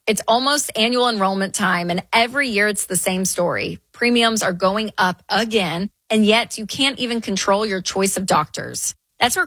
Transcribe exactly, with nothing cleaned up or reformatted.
It's almost annual enrollment time, and every year it's the same story. Premiums are going up again, and yet you can't even control your choice of doctors. That's where